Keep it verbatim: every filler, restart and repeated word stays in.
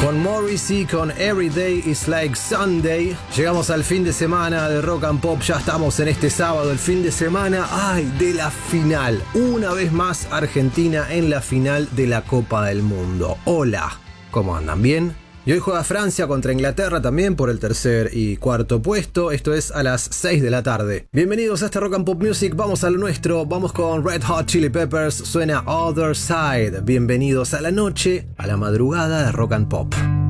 Con Morrissey, con Every Day is Like Sunday. Llegamos al fin de semana de Rock and Pop. Ya estamos en este sábado, el fin de semana, ay, de la final. Una vez más, Argentina en la final de la Copa del Mundo. Hola, ¿cómo andan? ¿Bien? Y hoy juega Francia contra Inglaterra también por el tercer y cuarto puesto. Esto es a las seis de la tarde. Bienvenidos a este Rock and Pop Music. Vamos a lo nuestro. Vamos con Red Hot Chili Peppers. Suena Other Side. Bienvenidos a la noche, a la madrugada de Rock and Pop.